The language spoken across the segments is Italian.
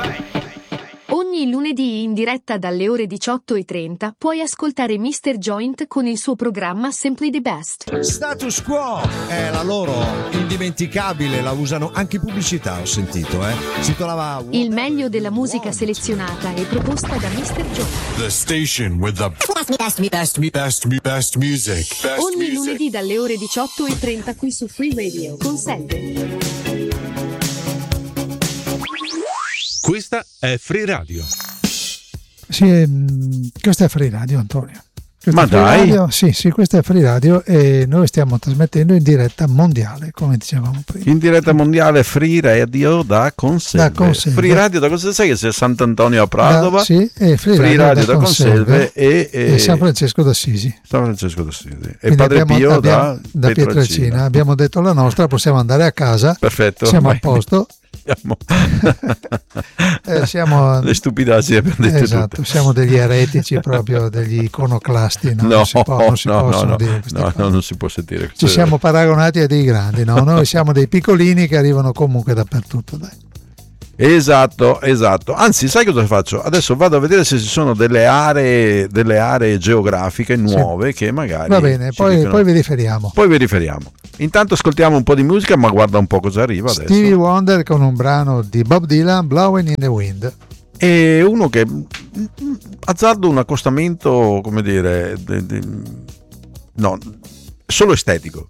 Ogni lunedì in diretta dalle ore 18:30 puoi ascoltare Mr. Joint con il suo programma Simply the Best. Status Quo è la loro indimenticabile, la usano anche in pubblicità, ho sentito, si titolava Il meglio della musica selezionata e proposta da Mr. Joint. The station with the best music. Ogni lunedì dalle ore 18:30 qui su Free Radio con Selve. Questa è Free Radio. Sì, questa è Free Radio, Antonio. Ma dai! Radio, sì, questa è Free Radio e noi stiamo trasmettendo in diretta mondiale, come dicevamo prima. In diretta mondiale Free Radio da Conselve. Free Radio da Conselve, sai che c'è Sant'Antonio a Padova? Sì, e Free Radio da Conselve e San Francesco d'Assisi. E Padre Pio da Pietrelcina. Abbiamo detto la nostra, possiamo andare a casa. Perfetto. Siamo a posto. Siamo le stupidaggini abbiamo detto, esatto, tutte. Siamo degli eretici, proprio degli iconoclasti, no? Non si possono dire queste cose. Non si può sentire. Ci siamo paragonati a dei grandi, no? Noi siamo dei piccolini che arrivano comunque dappertutto, dai. Esatto. Anzi, sai cosa faccio? Adesso vado a vedere se ci sono delle aree geografiche nuove, sì, che magari va bene, poi vi riferiamo. Intanto ascoltiamo un po' di musica, ma guarda un po' cosa arriva adesso. Stevie Wonder con un brano di Bob Dylan, Blowing in the Wind. E uno che azzardo un accostamento, come dire, no, solo estetico.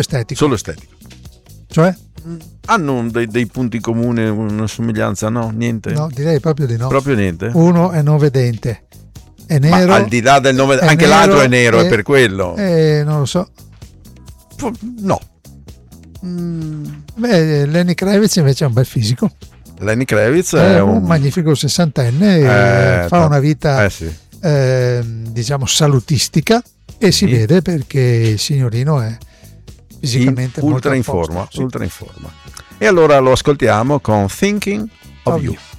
Cioè? Hanno dei punti comuni, una somiglianza? No, niente? No, direi proprio di no. Proprio niente? Uno è non vedente, è nero. Ma al di là del nome, anche nero, l'altro è nero, è per quello. Non lo so. No. Lenny Kravitz invece ha un bel fisico. Lenny Kravitz è un magnifico sessantenne, fa una vita diciamo salutistica e si vede perché il signorino è fisicamente ultra in forma. E allora lo ascoltiamo con Thinking of You.